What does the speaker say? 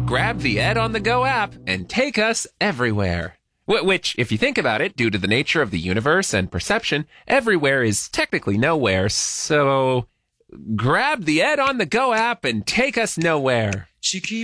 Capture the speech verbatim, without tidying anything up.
grab the Ed on the Go app and take us everywhere. Wh- Which, if you think about it, due to the nature of the universe and perception, everywhere is technically nowhere, so grab the Ed on the Go app and take us nowhere. She keeps